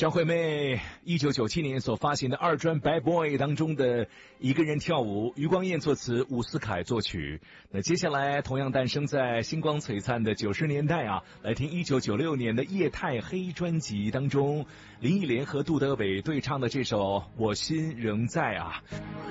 张惠妹1997年所发行的二专《Bad Boy》当中的一个人跳舞，余光彦作词，伍思凯作曲。那接下来同样诞生在星光璀璨的90年代啊，来听1996年的叶太黑专辑当中林忆莲和杜德伟对唱的这首《我心仍在》啊。